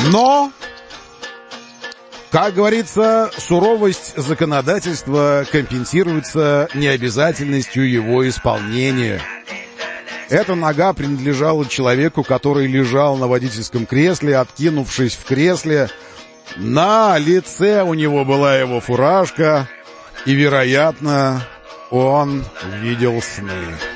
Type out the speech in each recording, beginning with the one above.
Но, как говорится, суровость законодательства компенсируется необязательностью его исполнения. Эта нога принадлежала человеку, который лежал на водительском кресле, откинувшись в кресле. На лице у него была его фуражка, и, вероятно, он видел сны.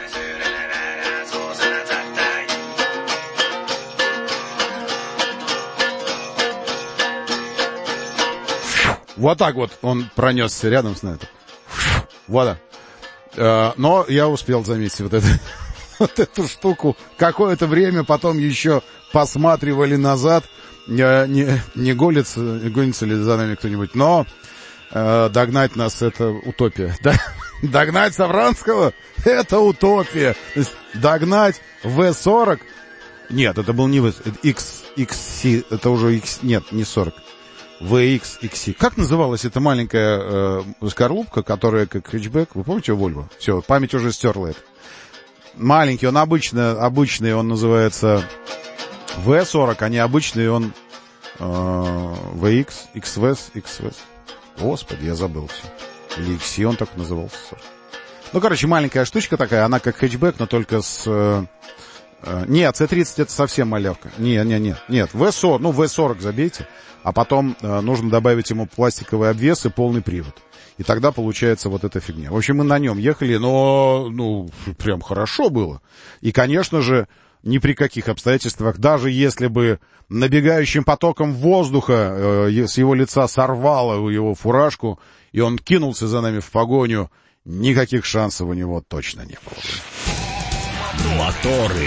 Вот так вот он пронесся рядом с нами. Вот. Но я успел заметить вот эту штуку. Какое-то время потом еще посматривали назад. Не гонится ли за нами кто-нибудь. Но догнать нас — это утопия. Догнать Савранского — это утопия. То есть догнать В-40... Нет, это был не XC, это уже X... Нет, не 40. VX-XC. Как называлась эта маленькая скорлупка, которая как хэтчбэк? Вы помните Volvo? Все, память уже стерла это. Маленький, он обычный, он называется V40, а не обычный, он VX, XVS, XVS. Господи, я забыл все. Или XC он так назывался. Ну, короче, маленькая штучка такая, она как хэтчбэк, но только с... Нет, C30 это совсем малявка. Нет. V40, ну, V40 забейте, а потом нужно добавить ему пластиковый обвес и полный привод. И тогда получается вот эта фигня. В общем, мы на нем ехали, но, прям хорошо было. И, конечно же, ни при каких обстоятельствах, даже если бы набегающим потоком воздуха с его лица сорвало его фуражку, и он кинулся за нами в погоню, никаких шансов у него точно не было бы. Моторы.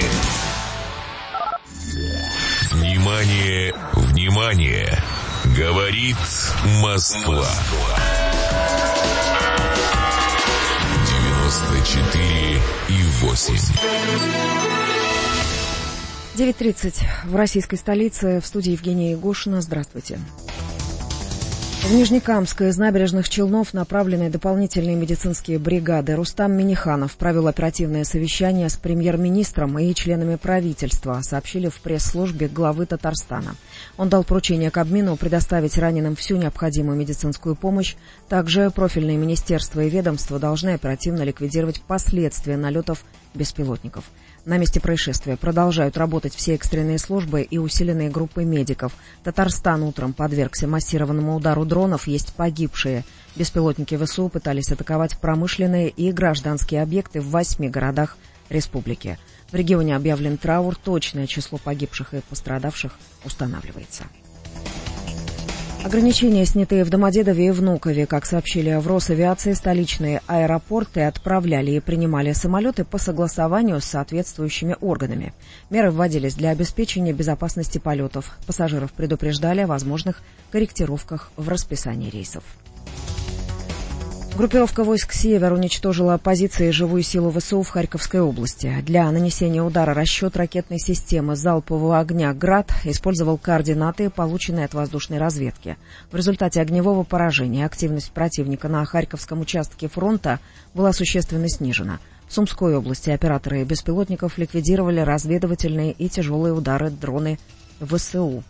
Внимание, внимание! Говорит Москва. 94,8. 9:30 в российской столице. В студии Евгения Егошина. Здравствуйте. В Нижнекамск из набережных Челнов направлены дополнительные медицинские бригады. Рустам Минниханов провел оперативное совещание с премьер-министром и членами правительства, сообщили в пресс-службе главы Татарстана. Он дал поручение Кабмину предоставить раненым всю необходимую медицинскую помощь. Также профильные министерства и ведомства должны оперативно ликвидировать последствия налетов беспилотников. На месте происшествия продолжают работать все экстренные службы и усиленные группы медиков. Татарстан утром подвергся массированному удару дронов, есть погибшие. Беспилотники ВСУ пытались атаковать промышленные и гражданские объекты в 8 городах республики. В регионе объявлен траур, точное число погибших и пострадавших устанавливается. Ограничения, снятые в Домодедове и Внукове. Как сообщили в Росавиации, столичные аэропорты отправляли и принимали самолеты по согласованию с соответствующими органами. Меры вводились для обеспечения безопасности полетов. Пассажиров предупреждали о возможных корректировках в расписании рейсов. Группировка войск «Север» уничтожила позиции и живую силу ВСУ в Харьковской области. Для нанесения удара расчет ракетной системы залпового огня «Град» использовал координаты, полученные от воздушной разведки. В результате огневого поражения активность противника на Харьковском участке фронта была существенно снижена. В Сумской области операторы беспилотников ликвидировали разведывательные и тяжелые ударные дроны ВСУ.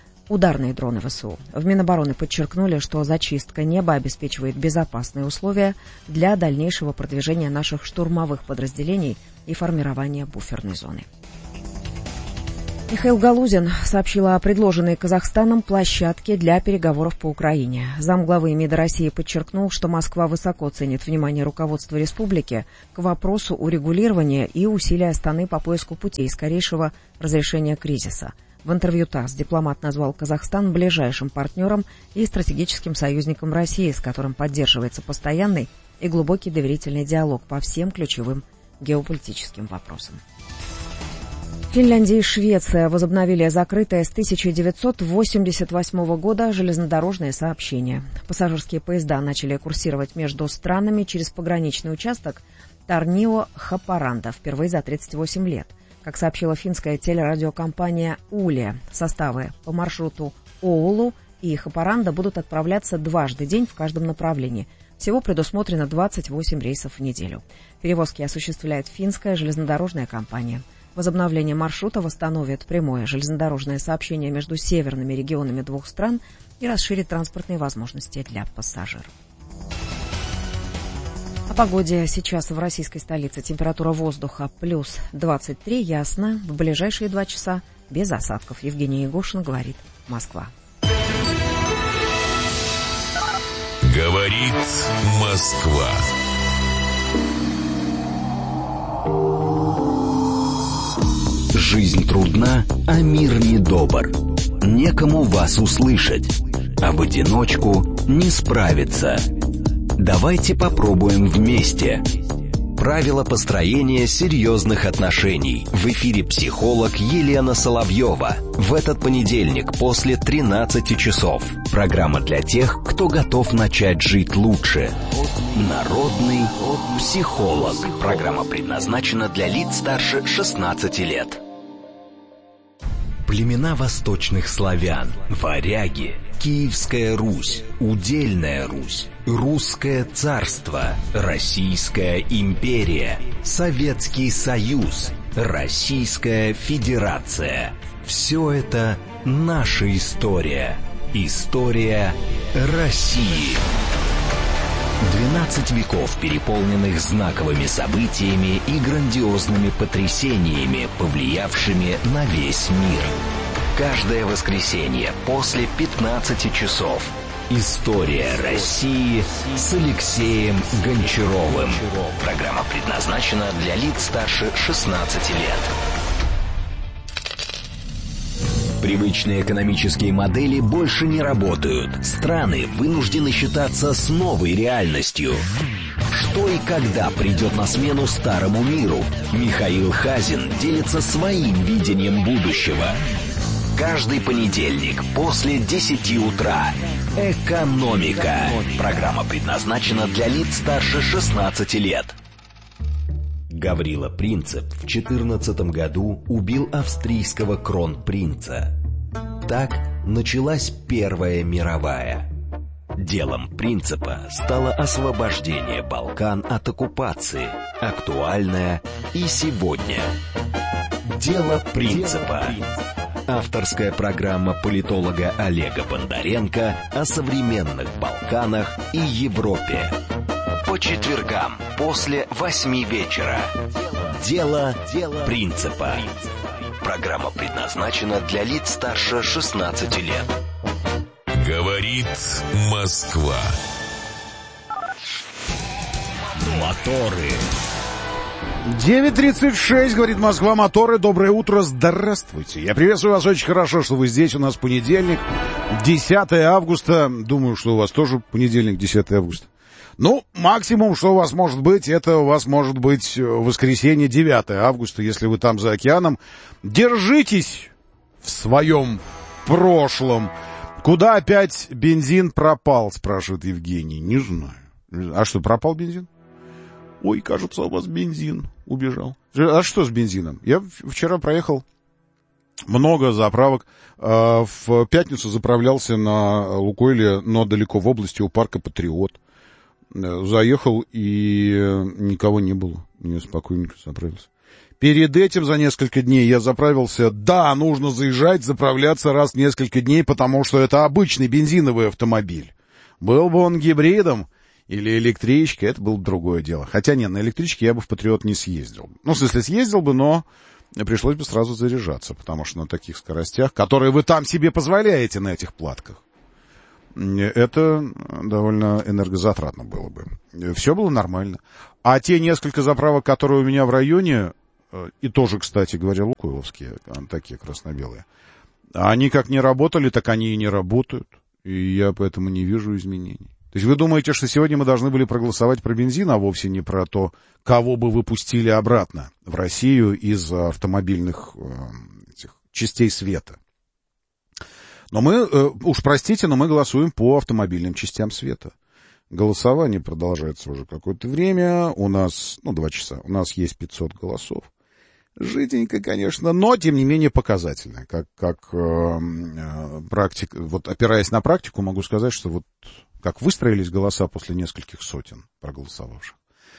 В Минобороны подчеркнули, что зачистка неба обеспечивает безопасные условия для дальнейшего продвижения наших штурмовых подразделений и формирования буферной зоны. Михаил Галузин сообщил о предложенной Казахстаном площадке для переговоров по Украине. Замглавы МИДа России подчеркнул, что Москва высоко ценит внимание руководства республики к вопросу урегулирования и усилия Астаны по поиску путей скорейшего разрешения кризиса. В интервью ТАСС дипломат назвал Казахстан ближайшим партнером и стратегическим союзником России, с которым поддерживается постоянный и глубокий доверительный диалог по всем ключевым геополитическим вопросам. Финляндия и Швеция возобновили закрытое с 1988 года железнодорожное сообщение. Пассажирские поезда начали курсировать между странами через пограничный участок Торнио-Хапаранда впервые за 38 лет. Как сообщила финская телерадиокомпания «Уле», составы по маршруту Оулу и Хапаранда будут отправляться дважды в день в каждом направлении. Всего предусмотрено 28 рейсов в неделю. Перевозки осуществляет финская железнодорожная компания. Возобновление маршрута восстановит прямое железнодорожное сообщение между северными регионами двух стран и расширит транспортные возможности для пассажиров. О погоде. Сейчас в российской столице температура воздуха плюс 23, ясно. В ближайшие 2 часа без осадков. Евгений Егошин, говорит Москва. Говорит Москва. Жизнь трудна, а мир недобр. Некому вас услышать, а в одиночку не справиться. Давайте попробуем вместе. Правила построения серьезных отношений. В эфире психолог Елена Соловьева. В этот понедельник после 13 часов. Программа для тех, кто готов начать жить лучше. Народный психолог. Программа предназначена для лиц старше 16 лет. Племена восточных славян, варяги, Киевская Русь, Удельная Русь, Русское царство, Российская империя, Советский Союз, Российская Федерация. Все это наша история. История России. 12 веков, переполненных знаковыми событиями и грандиозными потрясениями, повлиявшими на весь мир. Каждое воскресенье после 15 часов. История России с Алексеем Гончаровым. Программа предназначена для лиц старше 16 лет. Привычные экономические модели больше не работают. Страны вынуждены считаться с новой реальностью. Что и когда придет на смену старому миру? Михаил Хазин делится своим видением будущего. Каждый понедельник после 10 утра. Экономика. Программа предназначена для лиц старше 16 лет. Гаврила Принцип в 14 году убил австрийского кронпринца. Так началась Первая мировая. Делом Принципа стало освобождение Балкан от оккупации, актуальное и сегодня. Дело Принципа. Авторская программа политолога Олега Бондаренко о современных Балканах и Европе. По четвергам после 8 вечера. Дело Принципа. Программа предназначена для лиц старше 16 лет. Говорит Москва. Моторы. 9:36, говорит Москва, моторы. Доброе утро, здравствуйте. Я приветствую вас, очень хорошо, что вы здесь. У нас понедельник, 10 августа. Думаю, что у вас тоже понедельник, 10 августа. Ну, максимум, что у вас может быть, это у вас может быть воскресенье, 9 августа, если вы там за океаном. Держитесь в своем прошлом. Куда опять бензин пропал, спрашивает Евгений. Не знаю. А что, пропал бензин? Ой, кажется, у вас бензин убежал. А что с бензином? Я вчера проехал много заправок. В пятницу заправлялся на Лукойле, но далеко в области у парка «Патриот». Заехал, и никого не было. Я спокойненько заправился. Перед этим за несколько дней я заправился. Да, нужно заезжать, заправляться раз в несколько дней, потому что это обычный бензиновый автомобиль. Был бы он гибридом или электричкой, это было бы другое дело. Хотя нет, на электричке я бы в «Патриот» не съездил. Ну, в смысле, съездил бы, но пришлось бы сразу заряжаться, потому что на таких скоростях, которые вы там себе позволяете на этих платках, это довольно энергозатратно было бы. Все было нормально. А те несколько заправок, которые у меня в районе, и тоже, кстати говоря, лукойловские, такие красно-белые, они как не работали, так они и не работают. И я поэтому не вижу изменений. То есть вы думаете, что сегодня мы должны были проголосовать про бензин, а вовсе не про то, кого бы выпустили обратно в Россию из автомобильных этих частей света. Но мы, уж простите, но мы голосуем по автомобильным частям света. Голосование продолжается уже какое-то время. У нас, 2 часа. У нас есть 500 голосов. Жиденько, конечно, но, тем не менее, показательно. Как практика, вот опираясь на практику, могу сказать, что вот как выстроились голоса после нескольких сотен проголосовавших.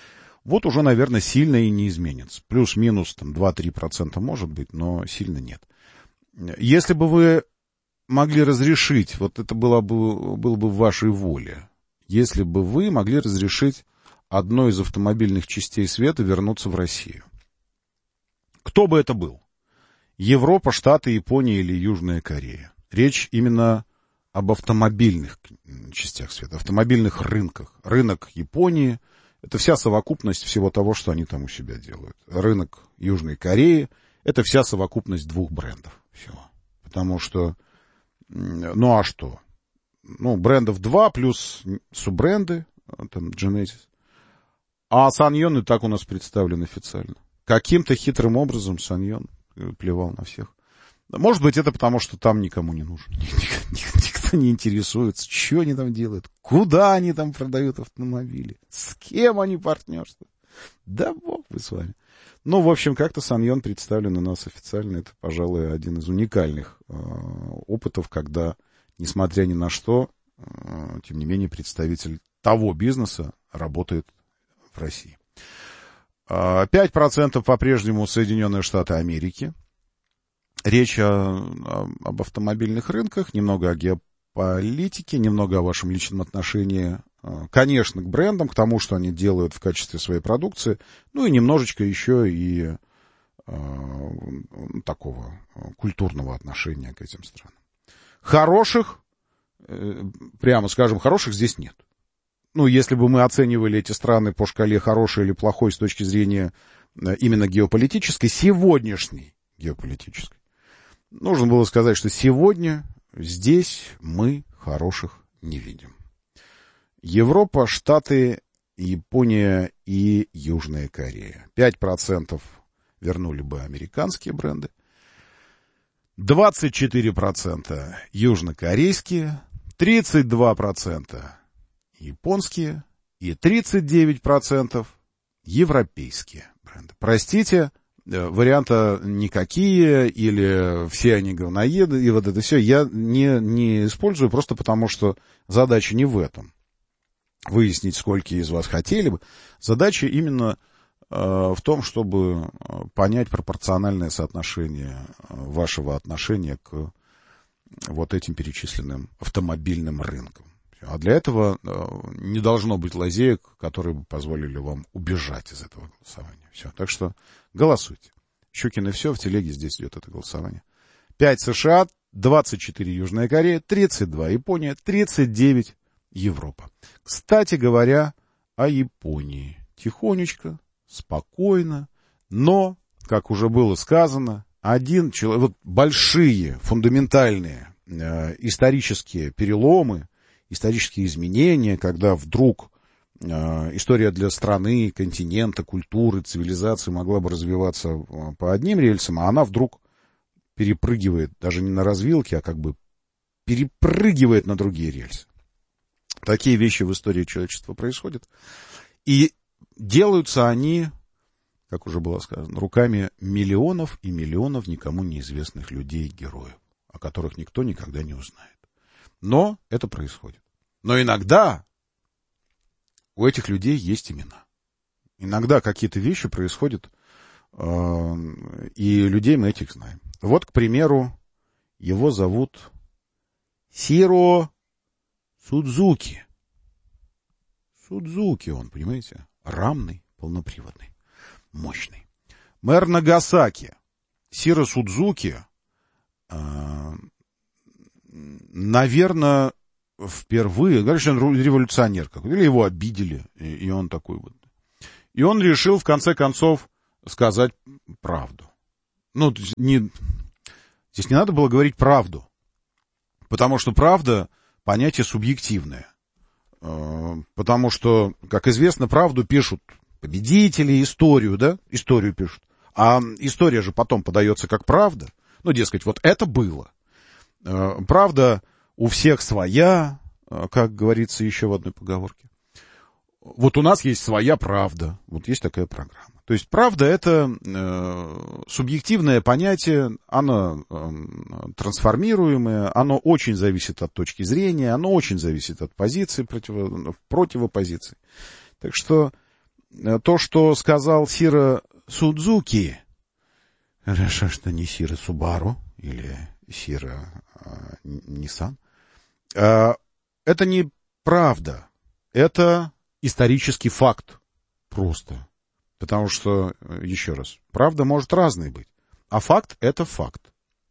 вот уже, наверное, сильно и не изменится. Плюс-минус там 2-3% может быть, но сильно нет. Если бы вы могли разрешить, вот это было бы в вашей воле, если бы вы могли разрешить одной из автомобильных частей света вернуться в Россию. Кто бы это был? Европа, Штаты, Япония или Южная Корея? Речь именно об автомобильных частях света, автомобильных рынках. Рынок Японии — это вся совокупность всего того, что они там у себя делают. Рынок Южной Кореи — это вся совокупность двух брендов всего. Потому что, ну а что? Ну, брендов 2 плюс суббренды, там, Genesis. А Саньон и так у нас представлен официально. Каким-то хитрым образом Саньон плевал на всех. Может быть, это потому, что там никому не нужен. Никто не интересуется, что они там делают, куда они там продают автомобили, с кем они партнерствуют. Да бог вы с вами. Ну, в общем, как-то Саньон представлен у нас официально. Это, пожалуй, один из уникальных опытов, когда, несмотря ни на что, тем не менее, представитель того бизнеса работает в России. 5% по-прежнему Соединенные Штаты Америки. Речь об автомобильных рынках, немного о геополитике, немного о вашем личном отношении, конечно, к брендам, к тому, что они делают в качестве своей продукции, ну и немножечко еще и такого культурного отношения к этим странам. Хороших, прямо скажем, хороших здесь нет. Ну, если бы мы оценивали эти страны по шкале хороший или плохой с точки зрения именно геополитической, сегодняшней геополитической, нужно было сказать, что сегодня здесь мы хороших не видим. Европа, Штаты, Япония и Южная Корея. 5% вернули бы американские бренды. 24% южнокорейские, 32% японские и 39% европейские бренды. Простите, варианта никакие или все они говноеды, и вот это все я не использую просто потому, что задача не в этом. Выяснить, сколько из вас хотели бы. Задача именно в том, чтобы понять пропорциональное соотношение вашего отношения к вот этим перечисленным автомобильным рынкам. А для этого не должно быть лазеек, которые бы позволили вам убежать из этого голосования. Все. Так что голосуйте. Щукин и все, в телеге здесь идет это голосование. 5 США, 24 Южная Корея, 32 Япония, 39 Европа. Кстати говоря, о Японии. Тихонечко, спокойно, но, как уже было сказано, один человек, вот большие, фундаментальные исторические переломы, исторические изменения, когда вдруг история для страны, континента, культуры, цивилизации могла бы развиваться по одним рельсам, а она вдруг перепрыгивает, даже не на развилке, а как бы перепрыгивает на другие рельсы. Такие вещи в истории человечества происходят. И делаются они, как уже было сказано, руками миллионов и миллионов никому неизвестных людей, героев, о которых никто никогда не узнает. Но это происходит. Но иногда у этих людей есть имена. Иногда какие-то вещи происходят, и людей мы этих знаем. Вот, к примеру, его зовут Сиро Судзуки. Судзуки он, понимаете? Рамный, полноприводный, мощный. Мэр Нагасаки. Сиро Судзуки, наверное, впервые, говорят, что он революционер какой-то, или его обидели, и он такой вот. И он решил, в конце концов, сказать правду. Ну, здесь не надо было говорить правду, потому что правда — понятие субъективное. Потому что, как известно, правду пишут победители, историю, да? Историю пишут. А история же потом подается как правда. Ну, дескать, вот это было. Правда у всех своя, как говорится еще в одной поговорке. Вот у нас есть своя правда. Вот есть такая программа. То есть правда — это субъективное понятие, оно трансформируемое, оно очень зависит от точки зрения, оно очень зависит от позиции, противопозиции. Так что то, что сказал Сиро Судзуки, хорошо, что не Сиро Субару или Сиро Ниссан, это не правда, это исторический факт просто. Потому что, еще раз, правда может разной быть, а факт — это факт.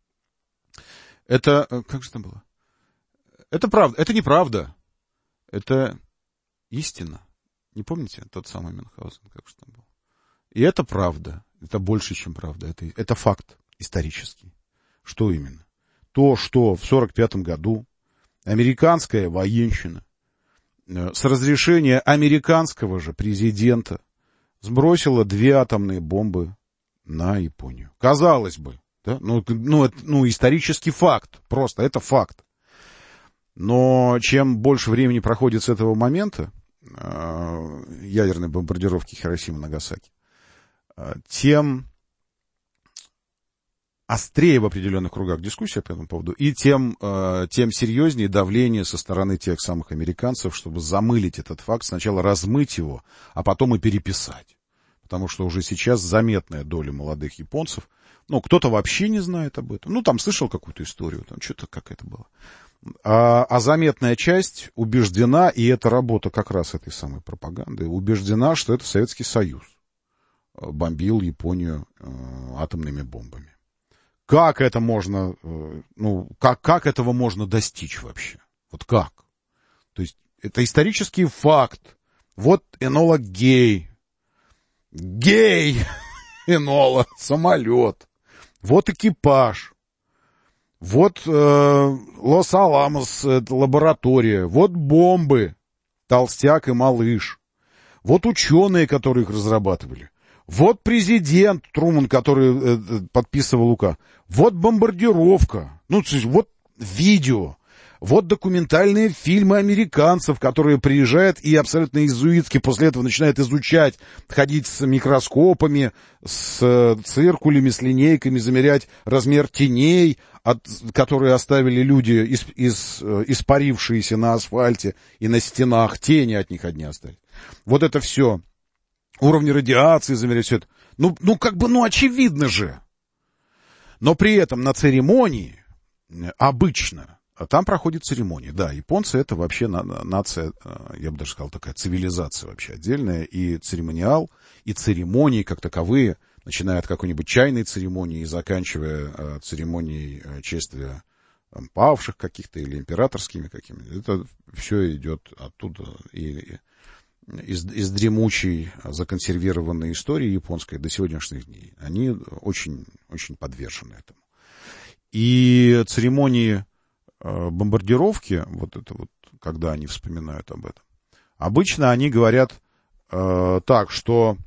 Это, как же это было? Это правда, это неправда, это истина. Не помните тот самый Мюнхгаузен, как же там был? И это правда, это больше, чем правда, это факт исторический. Что именно? То, что в 1945 году американская военщина с разрешения американского же президента сбросила 2 атомные бомбы на Японию. Казалось бы, да? Исторический факт, просто это факт. Но чем больше времени проходит с этого момента, ядерной бомбардировки Хиросимы и Нагасаки, тем острее в определенных кругах дискуссия по этому поводу, и тем серьезнее давление со стороны тех самых американцев, чтобы замылить этот факт, сначала размыть его, а потом и переписать. Потому что уже сейчас заметная доля молодых японцев, кто-то вообще не знает об этом, там слышал какую-то историю, там что-то как это было. А заметная часть убеждена, и это работа как раз этой самой пропаганды, убеждена, что это Советский Союз бомбил Японию атомными бомбами. Как это можно, как этого можно достичь вообще? Вот как? То есть это исторический факт. Вот Энола Гей, Энола, самолет. Вот экипаж. Вот Лос-Аламос, лаборатория. Вот бомбы, Толстяк и Малыш. Вот ученые, которые их разрабатывали. Вот президент Труман, который подписывал указ. Вот бомбардировка. Вот видео. Вот документальные фильмы американцев, которые приезжают и абсолютно иезуитски после этого начинают изучать, ходить с микроскопами, с циркулями, с линейками, замерять размер теней, которые оставили люди, испарившиеся на асфальте и на стенах. Тени от них одни остались. Вот это все. Уровни радиации замерять, все это. Очевидно же. Но при этом на церемонии обычно, там проходит церемония. Да, японцы — это вообще нация, я бы даже сказал, такая цивилизация вообще отдельная. И церемониал, и церемонии как таковые, начиная от какой-нибудь чайной церемонии и заканчивая церемонией чествия павших каких-то или императорскими какими-то. Это все идет оттуда и из дремучей, законсервированной истории японской до сегодняшних дней. Они очень, очень подвержены этому. И церемонии бомбардировки, когда они вспоминают об этом, обычно они говорят так, что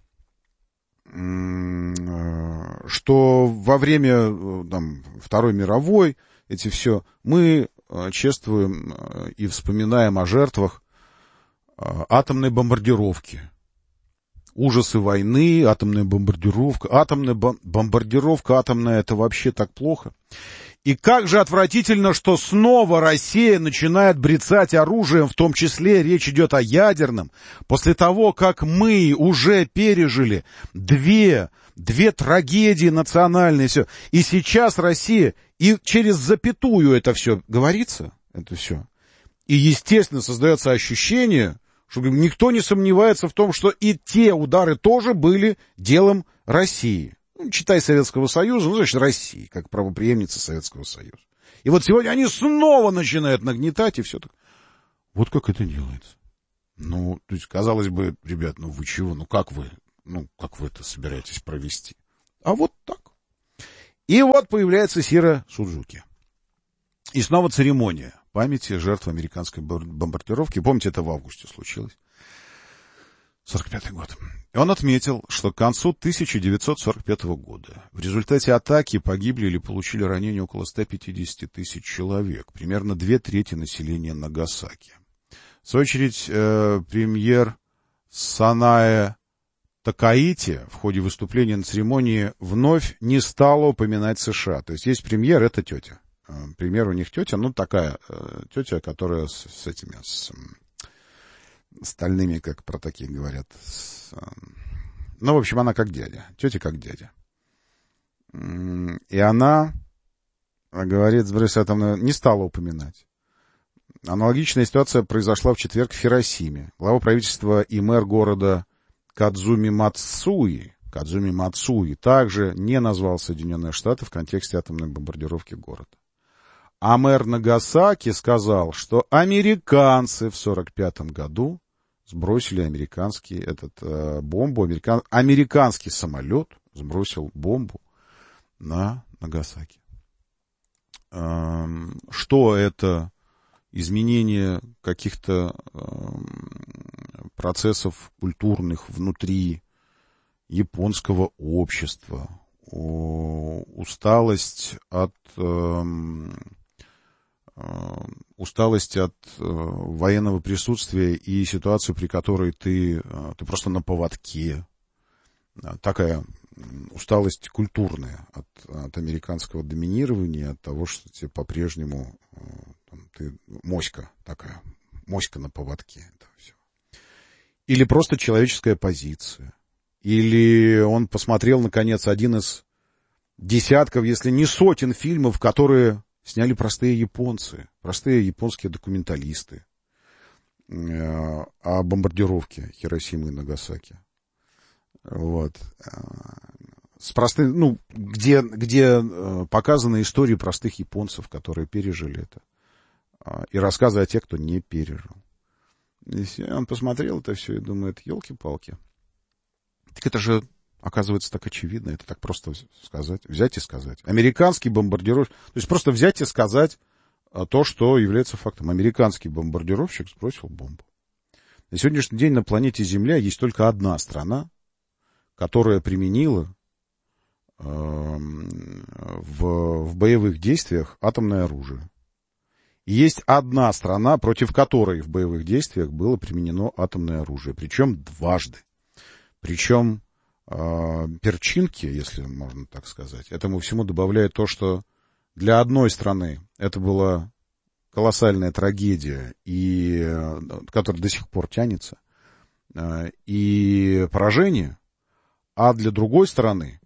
во время Второй мировой эти все мы чествуем и вспоминаем о жертвах атомной бомбардировки. Ужасы войны, атомная бомбардировка. Бомбардировка атомная — это вообще так плохо. И как же отвратительно, что снова Россия начинает брецать оружием, в том числе речь идет о ядерном, после того, как мы уже пережили две трагедии национальные. Все. И сейчас Россия, и через запятую это все говорится, это все. И, естественно, создается ощущение, что никто не сомневается в том, что и те удары тоже были делом России. Читай Советского Союза, значит России, как правопреемница Советского Союза. И вот сегодня они снова начинают нагнетать, и все так. Вот как это делается. То есть, казалось бы, ребят, вы чего, как вы это собираетесь провести? А вот так. И вот появляется Сиро Судзуки. И снова церемония памяти жертв американской бомбардировки. Помните, это в августе случилось. 1945 год. И он отметил, что к концу 1945 года в результате атаки погибли или получили ранения около 150 тысяч человек, примерно 2/3 населения Нагасаки. В свою очередь, премьер Санае Такаити в ходе выступления на церемонии вновь не стала упоминать США. То есть премьер — это тетя. Премьер у них тетя, такая тетя, которая с стальными, как про таких говорят. Ну, в общем, она как дядя. Тетя как дядя. И она, говорит, сбрось атомную, не стала упоминать. Аналогичная ситуация произошла в четверг в Хиросиме. Глава правительства и мэр города Кадзуми Мацуи также не назвал Соединенные Штаты в контексте атомной бомбардировки города. А мэр Нагасаки сказал, что американцы в 1945 году сбросили бомбу. Американский самолет сбросил бомбу на Нагасаки. Что это? Изменение каких-то процессов культурных внутри японского общества, усталость от военного присутствия и ситуацию, при которой ты просто на поводке. Такая усталость культурная от американского доминирования, от того, что тебе по-прежнему ты моська такая, моська на поводке. Это все. Или просто человеческая позиция. Или он посмотрел, наконец, один из десятков, если не сотен фильмов, которые сняли простые японцы, простые японские документалисты о бомбардировке Хиросимы и Нагасаки. Вот. С простым, где показаны истории простых японцев, которые пережили это. И рассказы о тех, кто не пережил. И он посмотрел это все и думает, елки-палки. Так это же, оказывается, так очевидно. Это так просто сказать. Взять и сказать. Американский бомбардировщик. То есть просто взять и сказать то, что является фактом. Американский бомбардировщик сбросил бомбу. На сегодняшний день на планете Земля есть только одна страна, которая применила в боевых действиях атомное оружие. И есть одна страна, против которой в боевых действиях было применено атомное оружие. Причем дважды. Причем перчинки, если можно так сказать, этому всему добавляет то, что для одной страны это была колоссальная трагедия, которая до сих пор тянется, и поражение, а для другой страны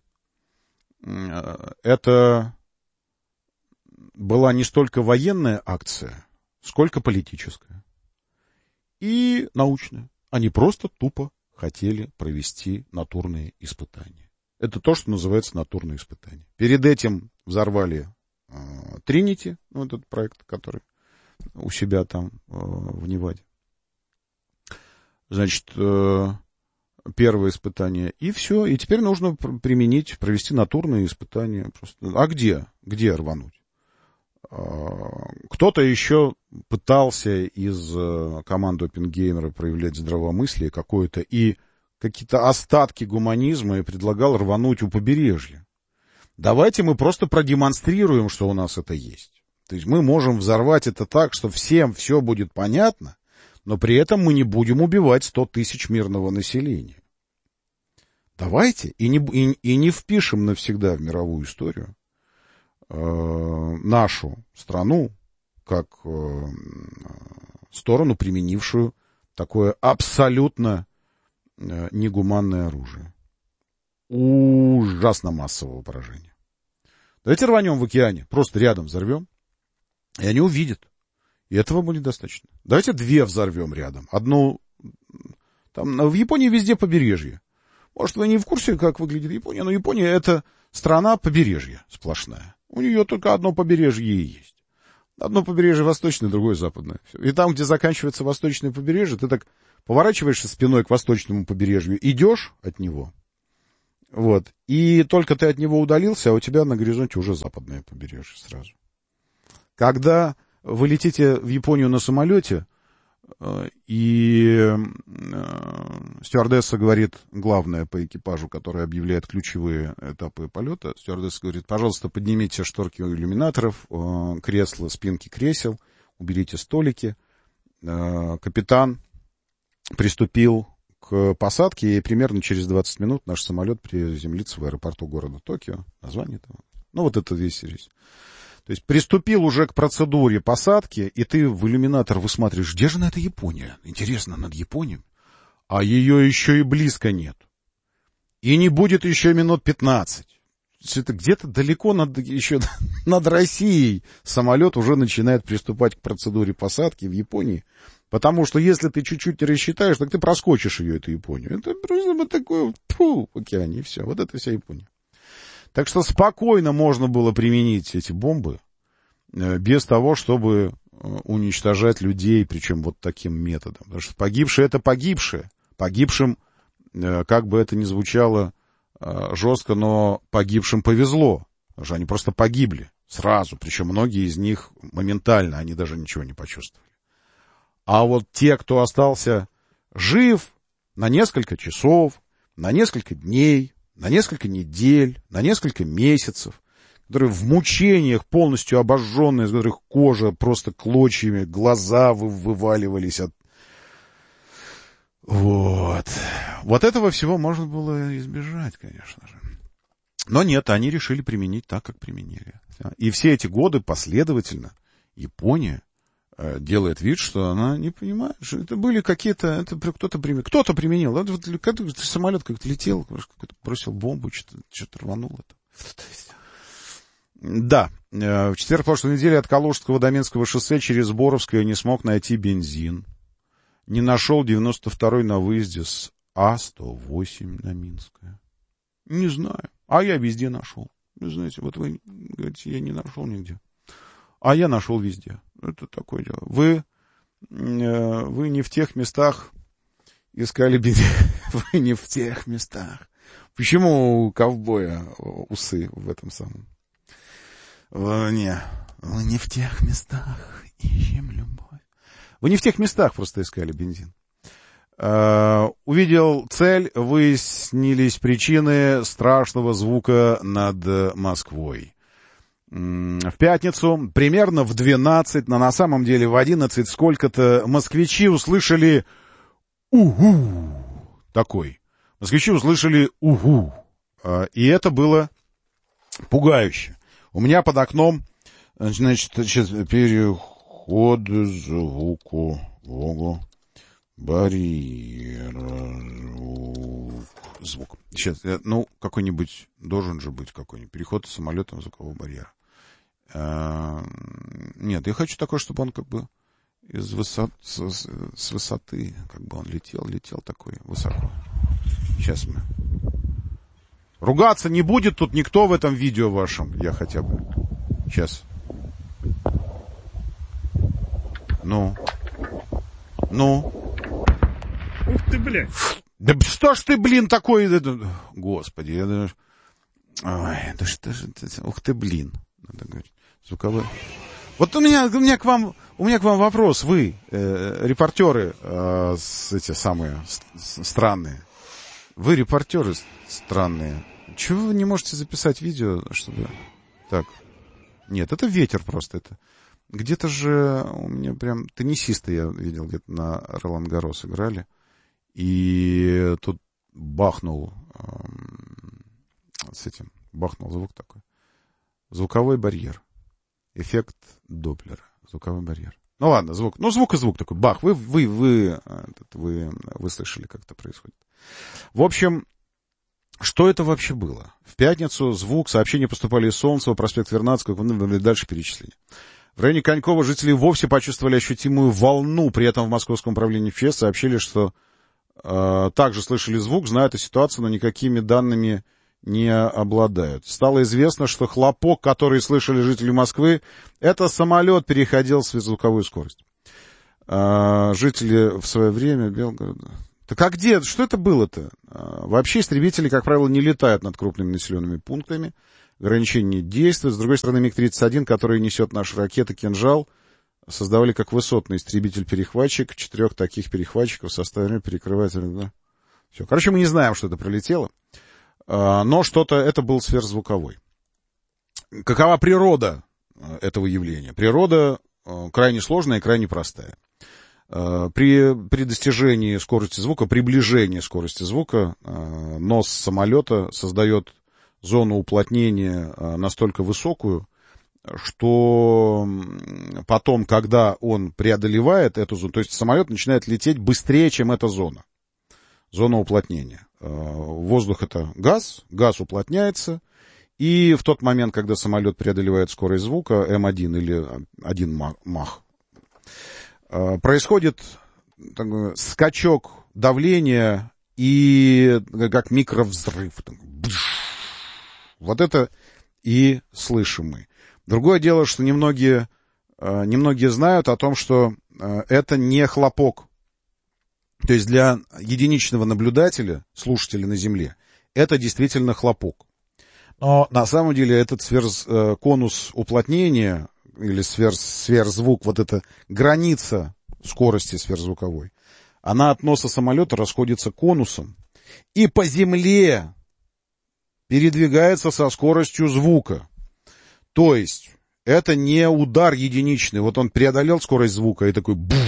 это была не столько военная акция, сколько политическая и научная. Они просто тупо хотели провести натурные испытания. Это то, что называется натурные испытания. Перед этим взорвали Тринити, этот проект, который у себя там в Неваде. Значит, первое испытание, и все. И теперь нужно провести натурные испытания. Просто. А где? Где рвануть? Кто-то еще пытался из команды Оппенгеймера проявлять здравомыслие какое-то и какие-то остатки гуманизма и предлагал рвануть у побережья. Давайте мы просто продемонстрируем, что у нас это есть. То есть мы можем взорвать это так, что всем все будет понятно, но при этом мы не будем убивать 100 тысяч мирного населения. Давайте и не впишем навсегда в мировую историю нашу страну как сторону, применившую такое абсолютно негуманное оружие. Ужасно массового поражения. Давайте рванем в океане, просто рядом взорвем, и они увидят. И этого будет достаточно. Давайте 2 взорвем рядом. Одну, там, в Японии везде побережье. Может, вы не в курсе, как выглядит Япония, но Япония — это страна побережья сплошная. У нее только одно побережье и есть. Одно побережье восточное, другое западное. И там, где заканчивается восточное побережье, ты так поворачиваешься спиной к восточному побережью, идешь от него, вот, и только ты от него удалился, а у тебя на горизонте уже западное побережье сразу. Когда вы летите в Японию на самолете, и стюардесса говорит, главное по экипажу, который объявляет ключевые этапы полета, стюардесса говорит, пожалуйста, поднимите шторки иллюминаторов, кресла, спинки кресел, уберите столики. Капитан приступил к посадке, и примерно через 20 минут наш самолет приземлится в аэропорту города Токио. Название этого. Вот это весь рейс. То есть приступил уже к процедуре посадки, и ты в иллюминатор высматриваешь, где же на это Япония? Интересно, над Японией? А ее еще и близко нет. И не будет еще минут 15. Это где-то далеко еще над Россией самолет уже начинает приступать к процедуре посадки в Японии. Потому что если ты чуть-чуть не рассчитаешь, так ты проскочишь ее, эту Японию. Это просто вот такое в океане, и все. Вот это вся Япония. Так что спокойно можно было применить эти бомбы без того, чтобы уничтожать людей, причем вот таким методом. Потому что погибшие — это погибшие. Погибшим, как бы это ни звучало жестко, но погибшим повезло. Потому что они просто погибли сразу. Причем многие из них моментально, они даже ничего не почувствовали. А вот те, кто остался жив на несколько часов, на несколько дней, на несколько недель, на несколько месяцев, которые в мучениях полностью обожженные, из которых кожа просто клочьями, глаза вываливались от... Вот этого всего можно было избежать, конечно же. Но нет, они решили применить так, как применили. И все эти годы последовательно Япония делает вид, что она не понимает, что это были какие-то... Это кто-то применил. Это вот, самолет как-то летел, какой-то бросил бомбу, что-то рванул. Да, в четверг прошлой недели от Калужского до Минского шоссе через Боровское не смог найти бензин. Не нашел 92-й на выезде с А-108 на Минское. Не знаю. А я везде нашел. Вы знаете, вот вы говорите, я не нашел нигде. А я нашел везде. Это такое дело. Вы не в тех местах искали бензин. Вы не в тех местах. Почему у ковбоя усы в этом самом? Вы не в тех местах ищем любовь. Вы не в тех местах просто искали бензин. Увидел цель, выяснились причины страшного звука над Москвой. В пятницу, примерно в 12, но на самом деле в 11 сколько-то, москвичи услышали «угу». Такой. Москвичи услышали «угу». И это было пугающе. У меня под окном, значит, сейчас переход звуку, барьера, звук. Сейчас, какой-нибудь, должен же быть какой-нибудь переход самолетом звукового барьера. Нет, я хочу такой, чтобы он как бы с высоты, как бы он летел такой высоко. Сейчас мы... Ругаться не будет тут никто в этом видео вашем, я хотя бы. Сейчас. Ну. Ух ты, блядь. Да что ж ты, блин, такой... Господи, я даже... Ой, да что же это... Ух ты, блин. Надо говорить. Звуковой... Вот у меня к вам вопрос. Вы, репортеры, эти самые странные. Вы, репортеры странные. Чего вы не можете записать видео, чтобы... Так. Нет, это ветер просто. Это... Где-то же у меня прям... Теннисисты я видел, где-то на Ролан-Гаррос играли. И тут бахнул бахнул звук такой. Звуковой барьер. Эффект Доплера. Звуковой барьер. Ну ладно, звук. Ну, звук и звук такой. Бах. Вы слышали, как это происходит. В общем, что это вообще было? В пятницу звук, сообщения поступали из Солнцева, проспект Вернадского, дальше перечисление. В районе Конькова жители вовсе почувствовали ощутимую волну. При этом в Московском управлении МЧС сообщили, что также слышали звук, знают о ситуации, но никакими данными не обладают. Стало известно, что хлопок, который слышали жители Москвы, это самолет переходил сверхзвуковую скорость. Жители в свое время Белгорода... Так а где? Что это было-то? Вообще истребители, как правило, не летают над крупными населенными пунктами. Ограничения действуют. С другой стороны, МиГ-31, который несет наши ракеты «Кинжал», создавали как высотный истребитель-перехватчик. 4 таких перехватчиков в составе перекрывает... Да? Все. Короче, мы не знаем, что это пролетело. Но что-то это был сверхзвуковой. Какова природа этого явления? Природа крайне сложная и крайне простая. При достижении скорости звука, приближении скорости звука, нос самолета создает зону уплотнения настолько высокую, что потом, когда он преодолевает эту зону, то есть самолет начинает лететь быстрее, чем эта зона уплотнения. Воздух — это газ уплотняется, и в тот момент, когда самолет преодолевает скорость звука М1 или 1 мах, происходит такой скачок давления и как микровзрыв. Вот это и слышим мы. Другое дело, что немногие знают о том, что это не хлопок. То есть для единичного наблюдателя, слушателя на Земле, это действительно хлопок. Но на самом деле этот конус уплотнения или сверхзвук, вот эта граница скорости сверхзвуковой, она от носа самолета расходится конусом и по земле передвигается со скоростью звука. То есть это не удар единичный. Вот он преодолел скорость звука и такой бух.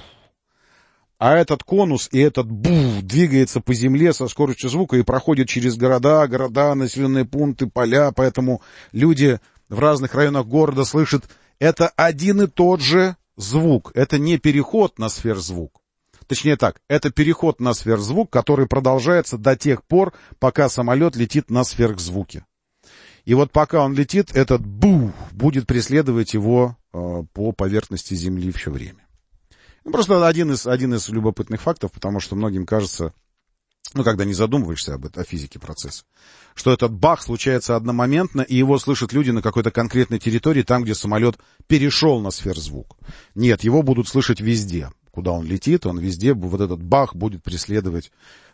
А этот конус и этот бух двигается по земле со скоростью звука и проходит через города, населенные пункты, поля. Поэтому люди в разных районах города слышат, это один и тот же звук. Это не переход на сверхзвук. Точнее так, это переход на сверхзвук, который продолжается до тех пор, пока самолет летит на сверхзвуке. И вот пока он летит, этот бух будет преследовать его по поверхности Земли все время. Просто один из любопытных фактов, потому что многим кажется, когда не задумываешься о физике процесса, что этот бах случается одномоментно, и его слышат люди на какой-то конкретной территории, там, где самолет перешел на сверхзвук. Нет, его будут слышать везде. Куда он летит, он везде, вот этот бах будет преследовать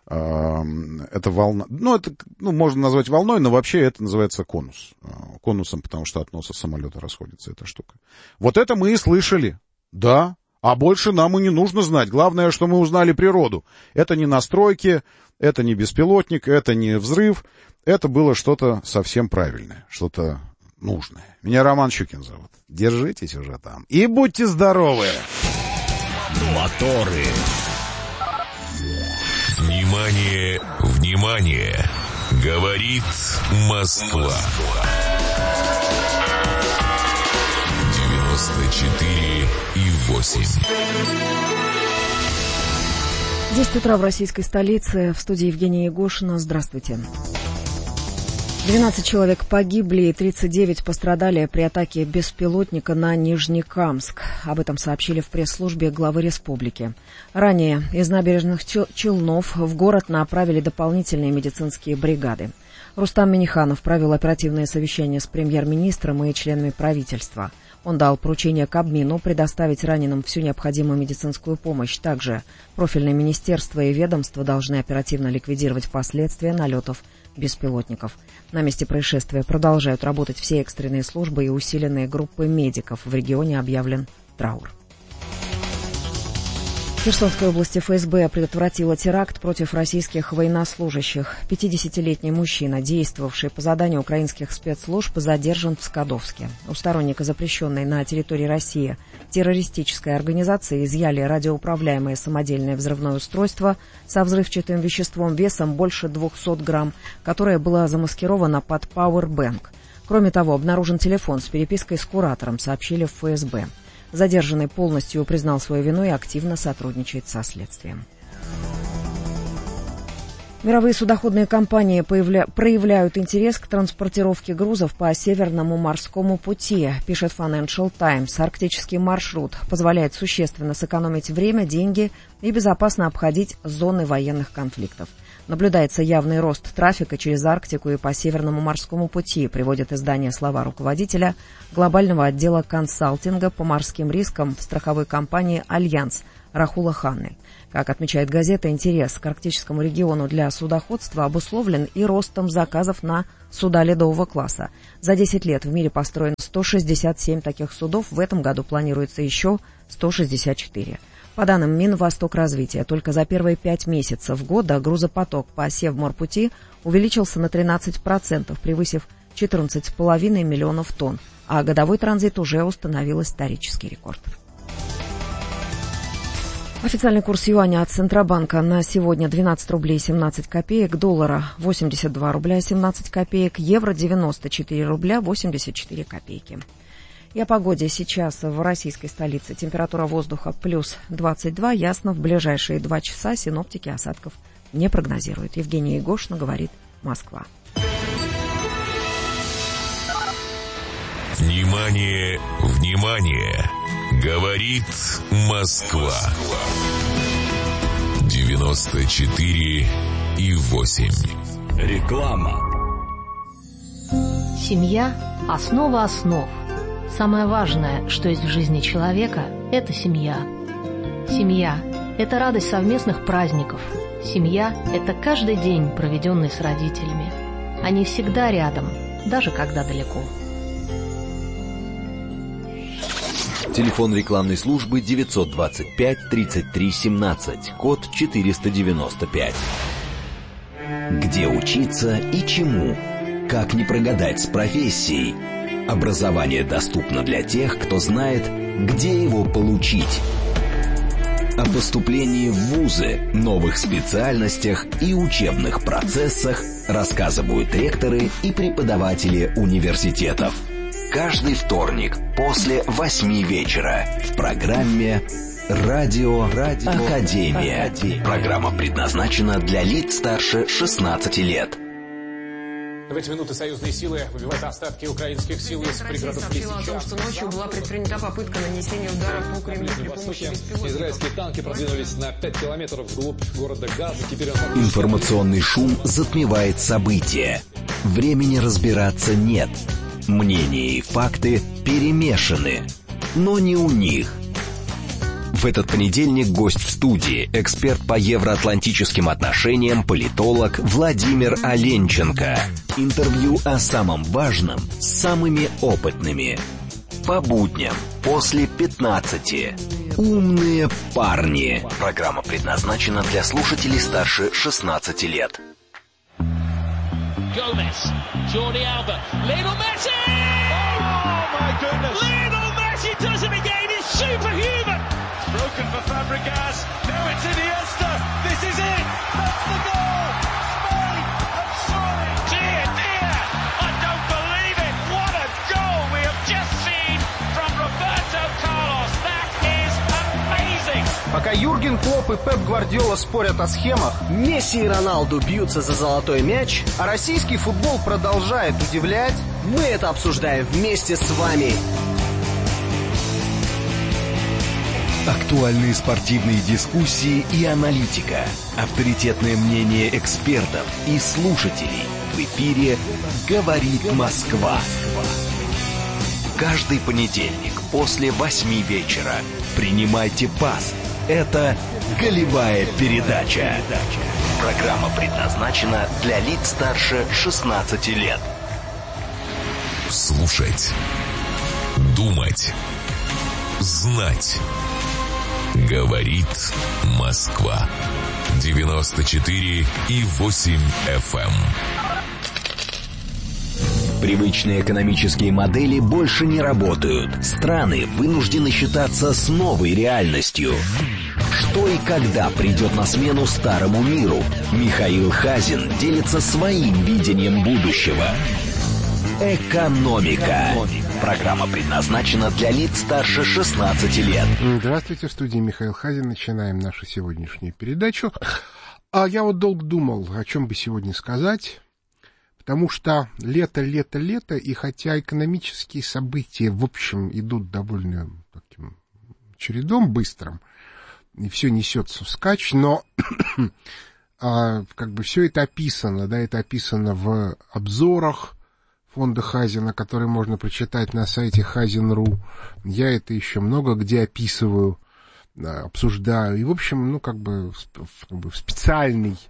эта волна. Можно назвать волной, но вообще это называется конус. Конусом, потому что от носа самолета расходится эта штука. Вот это мы и слышали. Да. А больше нам и не нужно знать. Главное, что мы узнали природу. Это не настройки, это не беспилотник, это не взрыв. Это было что-то совсем правильное, что-то нужное. Меня Роман Щукин зовут. Держитесь уже там. И будьте здоровы! Моторы. Внимание, внимание! Говорит Москва. 94,8. 10 утра в российской столице. В студии Евгения Егошина. Здравствуйте. 12 человек погибли и 39 пострадали при атаке беспилотника на Нижнекамск. Об этом сообщили в пресс-службе главы республики. Ранее из набережных Челнов в город направили дополнительные медицинские бригады. Рустам Минниханов провел оперативное совещание с премьер-министром и членами правительства. Он дал поручение Кабмину предоставить раненым всю необходимую медицинскую помощь. Также профильные министерства и ведомства должны оперативно ликвидировать последствия налетов беспилотников. На месте происшествия продолжают работать все экстренные службы и усиленные группы медиков. В регионе объявлен траур. В Херсонской области ФСБ предотвратила теракт против российских военнослужащих. 50-летний мужчина, действовавший по заданию украинских спецслужб, задержан в Скадовске. У сторонника запрещенной на территории России террористической организации изъяли радиоуправляемое самодельное взрывное устройство со взрывчатым веществом весом больше 200 грамм, которое было замаскировано под пауэрбэнк. Кроме того, обнаружен телефон с перепиской с куратором, сообщили в ФСБ. Задержанный полностью признал свою вину и активно сотрудничает со следствием. Мировые судоходные компании проявляют интерес к транспортировке грузов по Северному морскому пути, пишет Financial Times. Арктический маршрут позволяет существенно сэкономить время, деньги и безопасно обходить зоны военных конфликтов. Наблюдается явный рост трафика через Арктику и по Северному морскому пути, приводит издание слова руководителя глобального отдела консалтинга по морским рискам в страховой компании «Альянс» Рахула Ханны. Как отмечает газета, интерес к арктическому региону для судоходства обусловлен и ростом заказов на суда ледового класса. За 10 лет в мире построено 167 таких судов, в этом году планируется еще 164. По данным Минвостокразвития, только за первые 5 месяцев года грузопоток по Севморпути увеличился на 13%, превысив 14,5 миллионов тонн, а годовой транзит уже установил исторический рекорд. Официальный курс юаня от Центробанка на сегодня 12 рублей 17 копеек, доллара 82 рубля 17 копеек, евро 94 рубля 84 копейки. И о погоде сейчас в российской столице. Температура воздуха плюс 22, ясно. В ближайшие 2 часа синоптики осадков не прогнозируют. Евгения Егошина, говорит Москва. Внимание, внимание! Говорит Москва. 94,8. Реклама. Семья – основа основ. Самое важное, что есть в жизни человека – это семья. Семья – это радость совместных праздников. Семья – это каждый день, проведенный с родителями. Они всегда рядом, даже когда далеко. Телефон рекламной службы 925-33-17, код 495. Где учиться и чему? Как не прогадать с профессией? Образование доступно для тех, кто знает, где его получить. О поступлении в вузы, новых специальностях и учебных процессах рассказывают ректоры и преподаватели университетов. Каждый вторник после 8 вечера в программе «Радио Академия». Программа предназначена для лиц старше 16 лет. В эти минуты союзные силы выбивают остатки украинских сил из пригородов сообщила о том, что ночью была предпринята попытка нанесения удара по Кремлю при помощи беспилотников. Израильские танки продвинулись на 5 километров вглубь города Газа. Теперь Информационный шум затмевает события. Времени разбираться нет. Мнения и факты перемешаны, но не у них. В этот понедельник гость в студии, эксперт по евроатлантическим отношениям, политолог Владимир Оленченко. Интервью о самом важном с самыми опытными. По будням после 15. Умные парни. Программа предназначена для слушателей старше 16 лет. Gomez, Jordi Alba, Lionel Messi! Oh my goodness! Lionel Messi does it again, he's superhuman! It's broken for Fabregas, now it's Iniesta, this is it! That's the goal! Spain have soared! Dear, dear! I don't believe it! What a goal we have just seen from Roberto Carlos! That is amazing! Пока Юрген Клопп и Пеп Гвардиола спорят о схемах, Месси и Роналду бьются за золотой мяч, а российский футбол продолжает удивлять, мы это обсуждаем вместе с вами. Актуальные спортивные дискуссии и аналитика. Авторитетное мнение экспертов и слушателей. В эфире «Говорит Москва». Каждый понедельник после 8 вечера принимайте пас. Это «Голевая передача». Программа предназначена для лиц старше 16 лет. Слушать, думать, знать. Говорит Москва. 94,8 FM. Привычные экономические модели больше не работают. Страны вынуждены считаться с новой реальностью. Что и когда придет на смену старому миру? Михаил Хазин делится своим видением будущего. Экономика. Программа предназначена для лиц старше 16 лет. Здравствуйте, в студии Михаил Хазин. Начинаем нашу сегодняшнюю передачу. А я вот долго думал, о чем бы сегодня сказать. Потому что лето, и хотя экономические события, в общем, идут довольно таким чередом быстрым, и все несется вскачь, но как бы все это описано, да, это описано в обзорах фонда Хазина, которые можно прочитать на сайте Хазин.ру. Я это еще много где описываю, обсуждаю, и, в общем, ну, как бы в специальной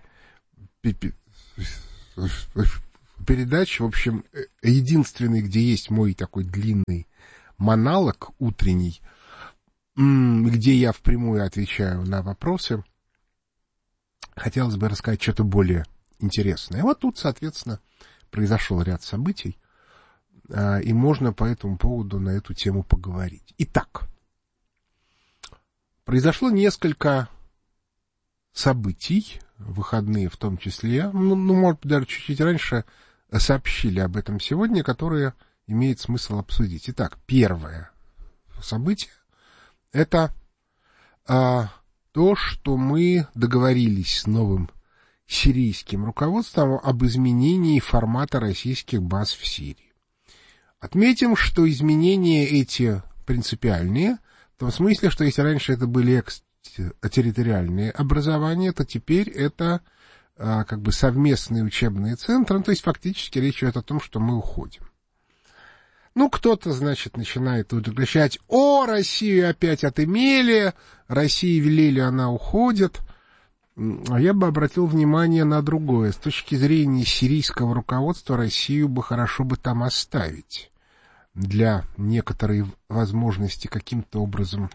передач, в общем, единственный, где есть мой такой длинный монолог утренний, где я впрямую отвечаю на вопросы, хотелось бы рассказать что-то более интересное. Вот тут, соответственно, произошел ряд событий, и можно по этому поводу на эту тему поговорить. Итак, произошло несколько событий, выходные в том числе, ну, может быть, даже чуть-чуть раньше сообщили об этом сегодня, которые имеет смысл обсудить. Итак, первое событие — это то, что мы договорились с новым сирийским руководством об изменении формата российских баз в Сирии. Отметим, что изменения эти принципиальные, в том смысле, что если раньше это были экстерриториальные образования, то теперь это как бы совместные учебные центры, то есть фактически речь идет о том, что мы уходим. Ну, кто-то, значит, начинает тут кричать: «О, Россию опять отымели, России велели, она уходит». А я бы обратил внимание на другое. С точки зрения сирийского руководства, Россию бы хорошо бы там оставить для некоторой возможности каким-то образом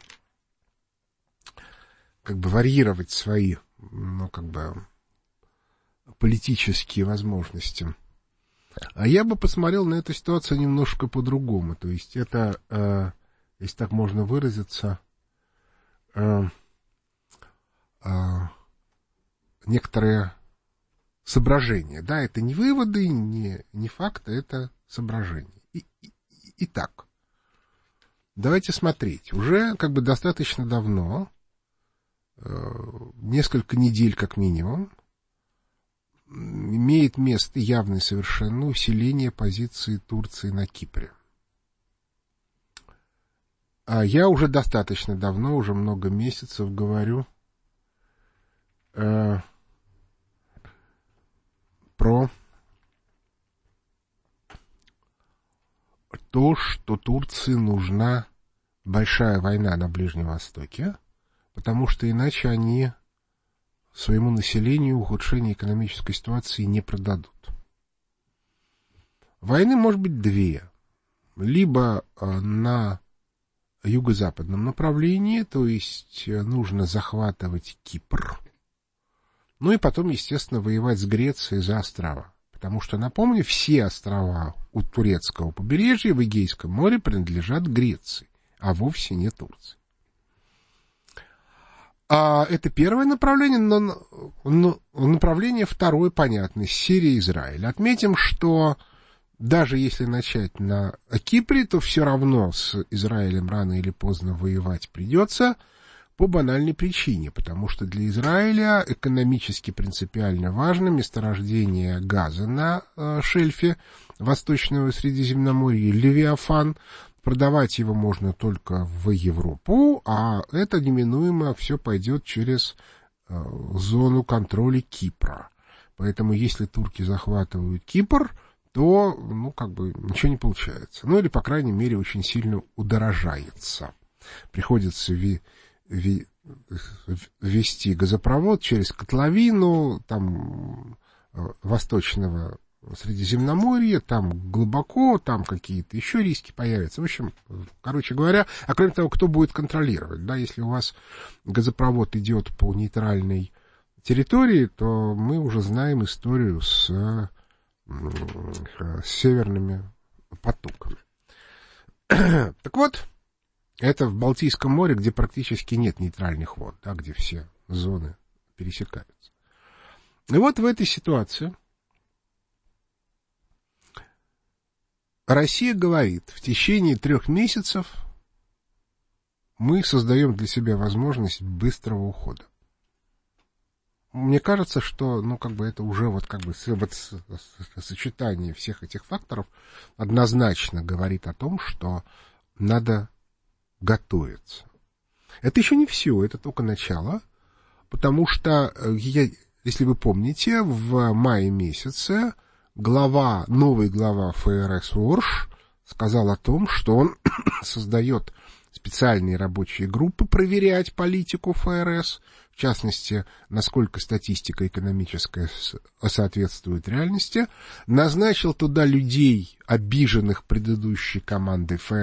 как бы варьировать свои, ну, как бы политические возможности. А я бы посмотрел на эту ситуацию немножко по-другому. То есть это, если так можно выразиться, некоторые соображения. Да, это не выводы, не факты, это соображения. Итак, давайте смотреть. Уже как бы достаточно давно, несколько недель как минимум, имеет место явное совершенно усиление позиции Турции на Кипре. А я уже достаточно давно, уже много месяцев говорю про то, что Турции нужна большая война на Ближнем Востоке, потому что иначе они своему населению ухудшение экономической ситуации не продадут. Войны может быть две. Либо на юго-западном направлении, то есть нужно захватывать Кипр, ну и потом, естественно, воевать с Грецией за острова. Потому что, напомню, все острова у турецкого побережья в Эгейском море принадлежат Греции, а вовсе не Турции. Это первое направление, но направление второе понятно, Сирия и Израиль. Отметим, что даже если начать на Кипре, то все равно с Израилем рано или поздно воевать придется по банальной причине, потому что для Израиля экономически принципиально важно месторождение газа на шельфе Восточного Средиземноморья, Левиафан. Продавать его можно только в Европу, а это неминуемо все пойдет через зону контроля Кипра. Поэтому если турки захватывают Кипр, то, ну, как бы ничего не получается. Ну, или, по крайней мере, очень сильно удорожается. Приходится вести газопровод через котловину, там, Восточного Средиземноморье, там глубоко, там какие-то еще риски появятся. В общем, короче говоря, а кроме того, кто будет контролировать? Да, если у вас газопровод идет по нейтральной территории, то мы уже знаем историю с северными потоками. Так вот, это в Балтийском море, где практически нет нейтральных вод, да, где все зоны пересекаются. И вот в этой ситуации Россия говорит: в течение 3 месяцев мы создаем для себя возможность быстрого ухода. Мне кажется, что, ну, как бы это уже вот как бы сочетание всех этих факторов однозначно говорит о том, что надо готовиться. Это еще не все, это только начало, потому что, если вы помните, в мае месяце новый глава ФРС Орш сказал о том, что он создает специальные рабочие группы проверять политику ФРС, в частности, насколько статистика экономическая соответствует реальности, назначил туда людей, обиженных предыдущей командой ФРС,